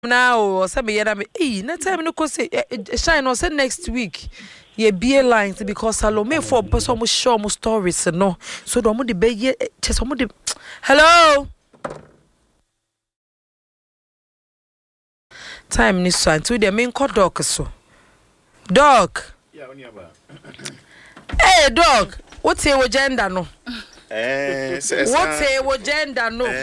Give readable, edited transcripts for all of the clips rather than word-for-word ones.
now, some yet next time no say shine or say next week. Ye be lines because Salome for person almost show more stories no. So the the be just hello. Time ni so until the main call dog so. Dog. Yeah, only about. Hey dog, what's your agenda no? What's your agenda no?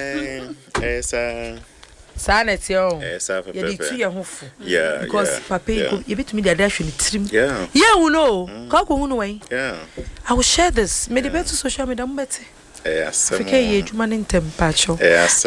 Sanity oh. You need to your home. Yeah. Because papa you bit me the dash in trim. Yeah. Yeah, we know. Kako way. Yeah. I will share this. Me the better social media better. Yes. Okay, you man in tempacho. Yes.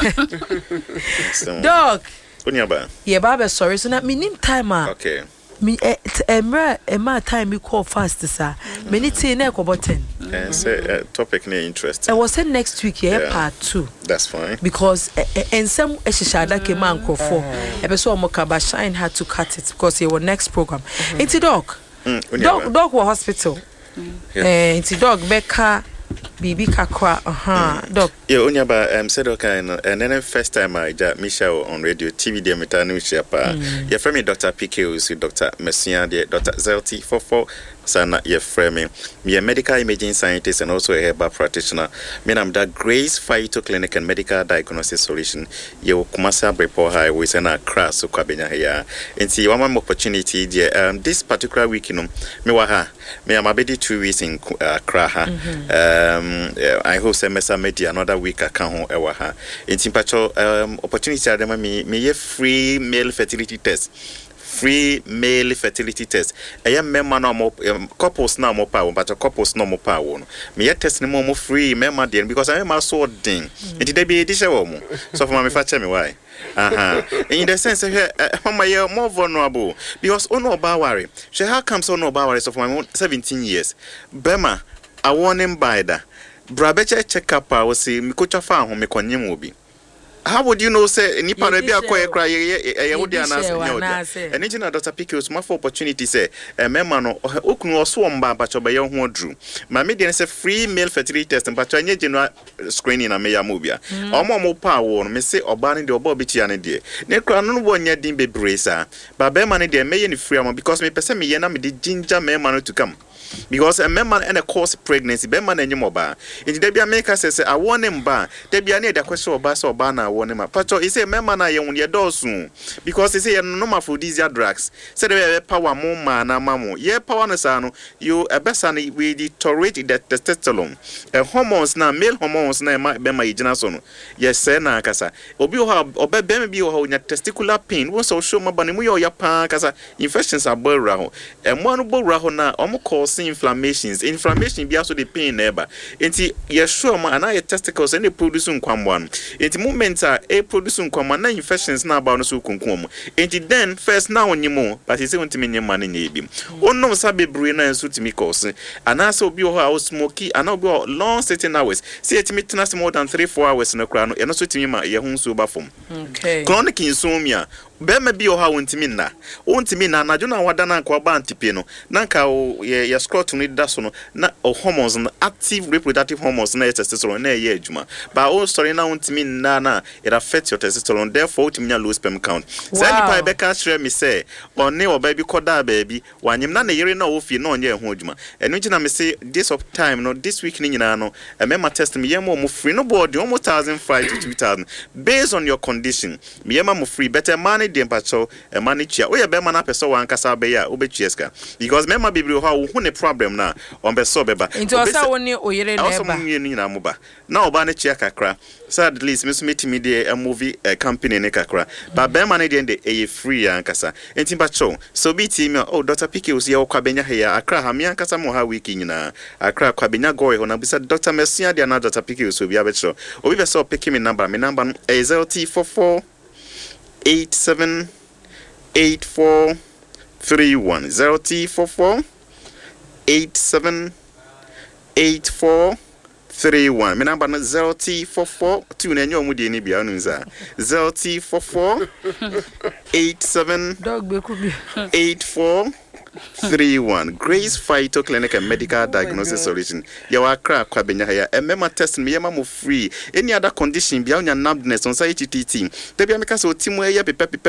Dog. Only about. Yeah, Baba sorry. So na me nim time Okay. Me emra time me call fast sir. Me need to na ko button. And say topic ne interesting. I was say next week yeah part 2. That's fine. Because and some eshishada came man ko for. E be so Omokaba Shine had to cut it because he was next program. It's dog. Dog was hospital. It's dog Becca Bibi Kakwa, dog. Yeah, only about said okay, and then first time I got Michelle on radio, TV, the Metanu Shapa. You're from me, Dr. PK, Dr. Messiah, Dr. Zelti, for Sana, you're framing. Me a medical imaging scientist and also a herbal practitioner. Me I'm that Grace Phyto Clinic and Medical Diagnosis Solution. You Kumasa Brepo Highway and a crash so Kabina here. And see one more opportunity, dear. This particular week, me I'm already 2 weeks in Kraha. I hope semester media another week I can home ewa in timpacho opportunity adema me free male fertility test. Free male fertility test. I am member no more couples now more power, but couples no more power. Me test no more free member then because I am a sword thing. It dey be this woman. So for me fache me why. In the sense my more vulnerable because ono ba worry. She how comes ono ba worry so for my 17 years. Bema I want him by that. Brabeche check up I was say me coach fa ho me konyem obi. How would you know say nipa na bia koye kra ye would anase nyoda. Eni na Dr. PK was my opportunity say memma no okunu oso mba bacho be ye ho adru. Ma me dey say free male fertility test bacho anye general screening na me ya mobia. Omo pa wo no me say oba ne de oba obitia ne de. Ne kra no bo nya din bebre sa. Ba be ma ne de me ye ni free am because me pese me ye na me de ginger memma no to come. Because a man and a cause pregnancy, be man and moba. If they be a maker says, I want him ba, they be a need a question of bass or banner, want him. Pacho is a man I own your door soon. Because they say a normal for these drugs. Said they power more man, mammo. Ye power nasano, you a besani we deteriorate the testosterone. Hormones now, male hormones now might be my generation. Yes, sir, na casa. Obio or baby or your testicular pain, was so show my bunny, your pa casa. Infections are burraho. And one burraho na almost inflammations. Inflammation be also the pain neighbor. Enti ye sure man na your testicles and they produce kwamwan. Enti moment a produce kwamwan na infections na ba no so kunkum. Enti then first now onimo but say untimi nyema na ebi. Onno sa bebre na so timi cause. Ana so obi ho a smoky ana obi long sitting hours. Say timi tena more than 3-4 hours no kra no e no so timi ma ye hu so ba fom. Okay. Chronic insomnia Bema bi o ha wontimi na na jona wada na nka oba antipe no na nka ye scrotum ni da so no na hormones no active reproductive hormones na testosterone na ye adwuma ba o story na wontimi na it affects your testosterone therefore wontimi nya low sperm count say ni pa be ka share me say one oba bi koda baby wanyem na yere na ofi na onye ho adwuma eno gina me say this of time no this week ni nyina no emema test me yema mo free no board almost 1,500 to 2,000 based on your condition me yema mo free better money dempacho e manage we be man apese wan kasa be ya obetwieska because member bibiri ho hu ne problem na on be so beba into osa woni oyere na eba ni na muba na oba ne chia kakra so at least me so metimi de a movie company ne kakra ba be man de e free ya kasa enti bacho so bi ti me oh Dr. PK usi ya kwa benya ya akra ha mi ankasa mo ha wiki nyina akra kwa benya goy ho na bisa Dr. Messiah de na Dr. PK usi obi abecho obi be so pick me number no AZLT44 878431 0T44 878431 my number 0T44 2 na nyo mudi ni bia nunza 0T44 87 dog be ku bi 31 Grace Phyto Clinic and Medical Diagnosis Solution. You are crack kwabenya haya. Emema test me yema mo free. Any other condition bia onya numbness on say HTT. Tebia meka so timu ya pepe